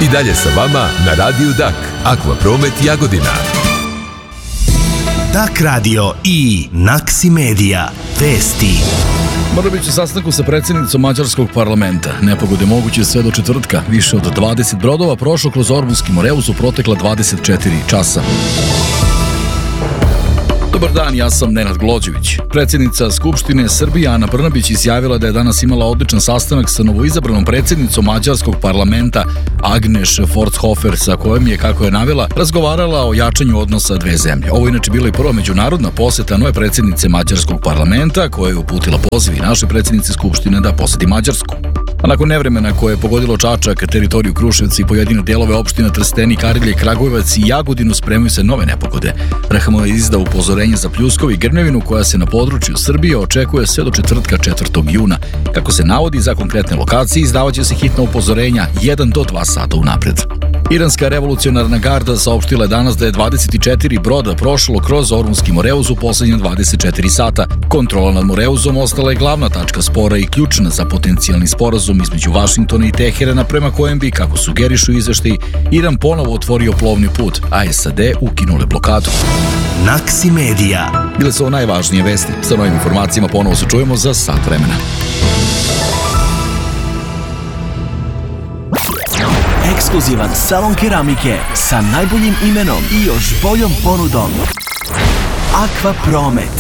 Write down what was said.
I dalje sa vama na Radiju Dak, Akvapromet Jagodina. Dak radio i Naksi Media. Vesti. Morabić u sastanku sa predsjednicom Mađarskog parlamenta. Nepogode moguće sve do četvrtka. Više od 20 brodova prošlo kroz Ormunski Moreus u protekla 24 časa. Dobar dan, ja sam Nenad Glođević. Predsjednica Skupštine Srbije Ana Brnabić izjavila da je danas imala odličan sastanak sa novoizabranom predsjednicom Mađarskog parlamenta Agneš Forshofer, sa kojom je, kako je navela, razgovarala o jačanju odnosa dve zemlje. Ovo inače bila i prva međunarodna poseta nove predsjednice Mađarskog parlamenta, koja je uputila poziv i naše predsjednice Skupštine da poseti Mađarsku. A nakon nevremena koje je pogodilo Čačak, teritoriju Kruševca i pojedine delove opština Trstenik, Arilje, Kragujevac i Jagodinu, spremaju se nove nepogode. RHM je izdao upozorenje za pljuskov i grmljavinu koja se na području Srbije očekuje sve do četvrtka 4. juna. Kako se navodi, za konkretne lokacije izdavaće se hitna upozorenja 1 do 2 sata unapred. Iranska revolucionarna garda saopštila je danas da je 24 broda prošlo kroz Ormunski Moreus u poslednje 24 sata. Kontrola nad Moreuzom ostala je glavna tačka spora i ključna za potencijalni sporazum između Vašingtona i Teherana, prema kojem bi, kako sugerišu izveštaji, Iran ponovo otvorio plovni put, a SAD ukinule blokadu. Naksi Media. Bile su ovo najvažnije vesti. Sa novim informacijama ponovo se čujemo za sat vremena. Ekskluzivan salon keramike sa najboljim imenom i još boljom ponudom. Akvapromet.